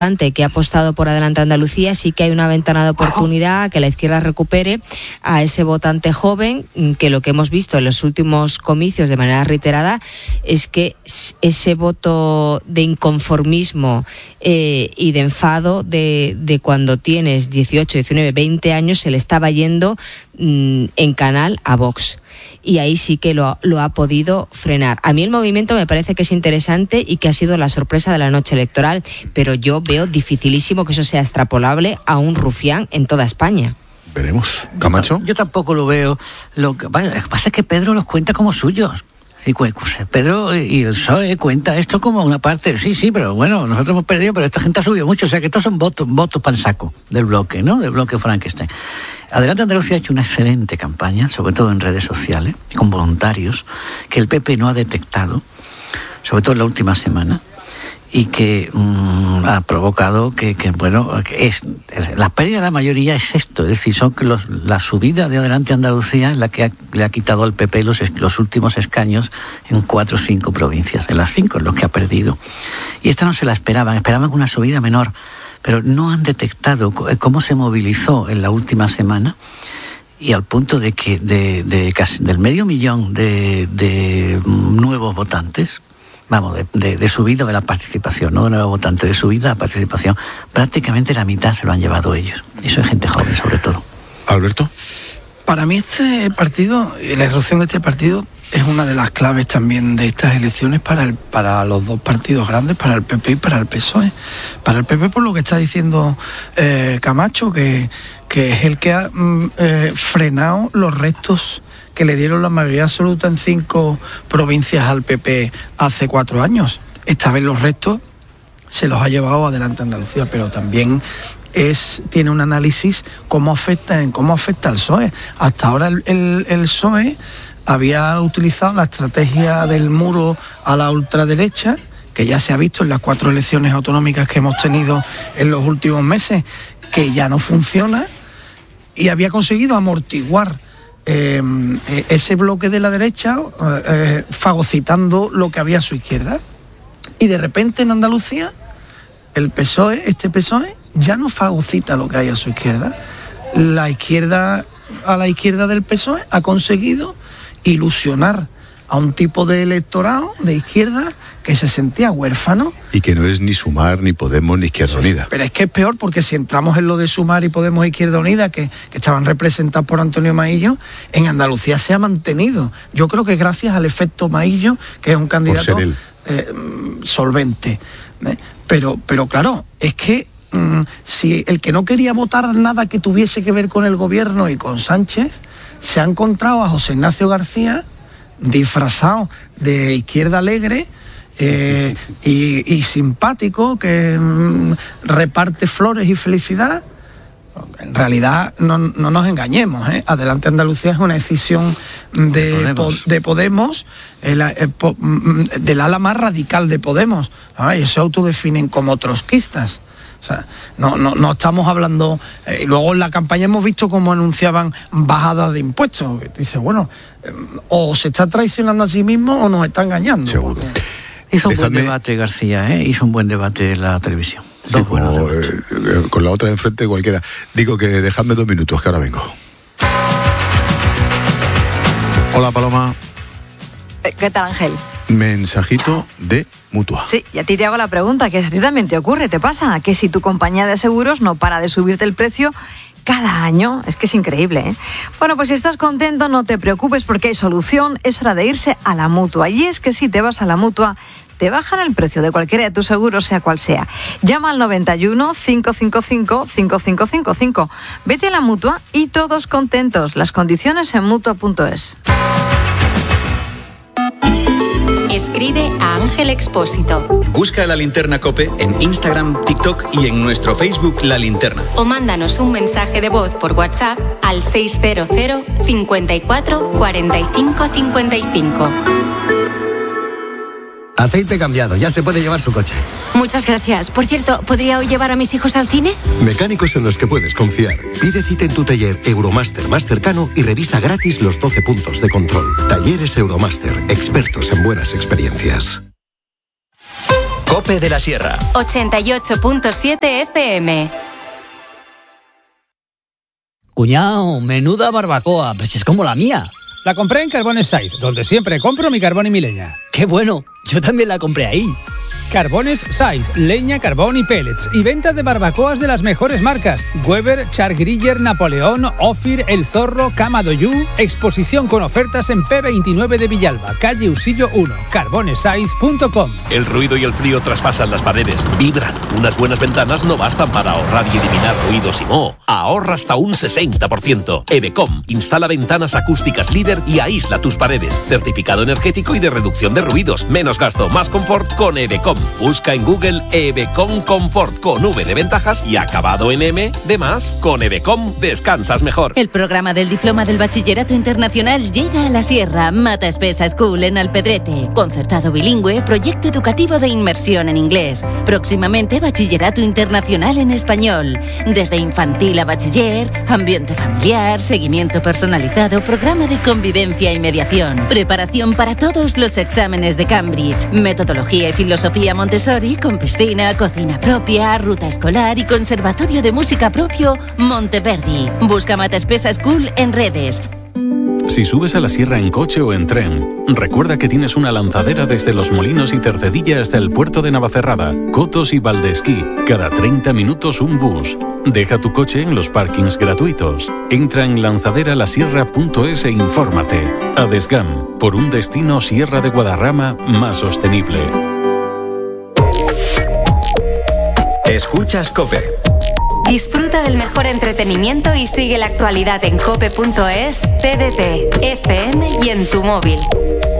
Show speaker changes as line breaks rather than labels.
que ha apostado por Adelante Andalucía, sí que hay una ventana de oportunidad, que la izquierda recupere a ese votante joven, que lo que hemos visto en los últimos comicios de manera reiterada es que ese voto de inconformismo y de enfado de cuando tienes 18, 19, 20 años se le estaba yendo en canal a Vox. Y ahí sí que lo ha podido frenar. A mí el movimiento me parece que es interesante y que ha sido la sorpresa de la noche electoral, pero yo veo dificilísimo que eso sea extrapolable a un rufián en toda España.
Veremos. ¿Camacho?
Yo tampoco lo veo. Lo que pasa es que Pedro los cuenta como suyos. Sí, Pedro y el PSOE cuenta esto como una parte, sí, pero bueno, nosotros hemos perdido, pero esta gente ha subido mucho, o sea que estos son votos para el saco del bloque, ¿no? Del bloque Frankenstein. Adelante Andalucía ha hecho una excelente campaña, sobre todo en redes sociales, con voluntarios, que el PP no ha detectado, sobre todo en la última semana, y que ha provocado que la pérdida de la mayoría es esto, es decir, son que la subida de Adelante Andalucía es la que le ha quitado al PP los últimos escaños en 4 o 5 provincias, en las 5 en los que ha perdido. Y esta no se la esperaban una subida menor, pero no han detectado cómo se movilizó en la última semana, y al punto de que casi del 500.000 de nuevos votantes, de subida de la participación, no de nuevos votantes, de subida de la participación, prácticamente la mitad se lo han llevado ellos. Y eso es gente joven, sobre todo.
Alberto.
Para mí este partido, la irrupción de este partido es una de las claves también de estas elecciones para los dos partidos grandes, para el PP y para el PSOE. Para el PP, por lo que está diciendo Camacho, que es el que ha frenado los restos que le dieron la mayoría absoluta en 5 provincias al PP hace 4 años. Esta vez los restos se los ha llevado Adelante Andalucía, pero también tiene un análisis cómo afecta al PSOE. Hasta ahora el PSOE había utilizado la estrategia del muro a la ultraderecha, que ya se ha visto en las 4 elecciones autonómicas que hemos tenido en los últimos meses, que ya no funciona, y había conseguido amortiguar ese bloque de la derecha, fagocitando lo que había a su izquierda. Y de repente en Andalucía el PSOE, este PSOE, ya no fagocita lo que hay a su izquierda. La izquierda, a la izquierda del PSOE, ha conseguido ilusionar a un tipo de electorado de izquierda que se sentía huérfano.
Y que no es ni Sumar, ni Podemos, ni Izquierda Unida.
Pero es que es peor, porque si entramos en lo de Sumar y Podemos e Izquierda Unida, que estaban representados por Antonio Maillo, en Andalucía se ha mantenido. Yo creo que gracias al efecto Maillo, que es un candidato solvente. Pero claro, es que si el que no quería votar nada que tuviese que ver con el gobierno y con Sánchez, se ha encontrado a José Ignacio García disfrazado de izquierda alegre y simpático, que reparte flores y felicidad. En realidad no nos engañemos, Adelante Andalucía es una decisión de Podemos, del ala más radical de Podemos. Ellos se autodefinen como trotskistas. O sea, no estamos hablando. Luego en la campaña hemos visto cómo anunciaban bajadas de impuestos. Dice, bueno, o se está traicionando a sí mismo o nos está engañando.
Seguro.
Hizo un buen debate García, hizo un buen debate en la televisión.
Sí, con la otra de enfrente cualquiera. Digo que dejadme 2 minutos, que ahora vengo. Hola, Paloma.
¿Qué tal, Ángel?
Mensajito de Mutua.
Sí, y a ti te hago la pregunta, que a ti también te ocurre, te pasa, que si tu compañía de seguros no para de subirte el precio cada año, es que es increíble, Bueno, pues si estás contento, no te preocupes, porque hay solución, es hora de irse a la Mutua. Y es que si te vas a la Mutua, te bajan el precio de cualquiera de tus seguros, sea cual sea. Llama al 91 555 5555. Vete a la Mutua y todos contentos. Las condiciones en Mutua.es.
Escribe a Ángel Expósito.
Busca La Linterna COPE en Instagram, TikTok y en nuestro Facebook La Linterna.
O mándanos un mensaje de voz por WhatsApp al 600 54 45 55.
Aceite cambiado, ya se puede llevar su coche.
Muchas gracias. Por cierto, ¿podría hoy llevar a mis hijos al cine?
Mecánicos en los que puedes confiar. Pide cita en tu taller Euromaster más cercano y revisa gratis los 12 puntos de control. Talleres Euromaster, expertos en buenas experiencias.
COPE de la Sierra.
88.7 FM.
Cuñao, menuda barbacoa, pues es como la mía.
La compré en Carbones Saiz, donde siempre compro mi carbón y mi leña.
¡Qué bueno! Yo también la compré ahí.
Carbones Saiz, leña, carbón y pellets. Y venta de barbacoas de las mejores marcas. Weber, Chargriller, Napoleón, Ofir, El Zorro, Cama Doyú. Exposición con ofertas en P29 de Villalba, calle Usillo 1, carbonesaiz.com.
El ruido y el frío traspasan las paredes, vibran. Unas buenas ventanas no bastan para ahorrar y eliminar ruidos y moho. Ahorra hasta un 60%. Ebecom instala ventanas acústicas líder y aísla tus paredes. Certificado energético y de reducción de ruidos. Menos gasto, más confort con Ebecom. Busca en Google Ebecom Comfort con V de ventajas y acabado en M de más. Con Ebecom descansas mejor.
El programa del Diploma del Bachillerato Internacional llega a la Sierra. Mata Espesa School en Alpedrete. Concertado bilingüe, proyecto educativo de inmersión en inglés. Próximamente Bachillerato Internacional en español. Desde infantil a bachiller, ambiente familiar, seguimiento personalizado, programa de convivencia y mediación. Preparación para todos los exámenes de Cambridge. Metodología y filosofía Montessori con piscina, cocina propia, ruta escolar y conservatorio de música propio Monteverdi. Busca Mata Espesa School en redes.
Si subes a la sierra en coche o en tren, recuerda que tienes una lanzadera desde Los Molinos y Cercedilla hasta el puerto de Navacerrada, Cotos y Valdesquí. Cada 30 minutos un bus. Deja tu coche en los parkings gratuitos. Entra en lanzaderalasierra.es e infórmate. Adesgam, por un destino Sierra de Guadarrama más sostenible.
Escuchas COPE.
Disfruta del mejor entretenimiento y sigue la actualidad en cope.es, TDT, FM y en tu móvil.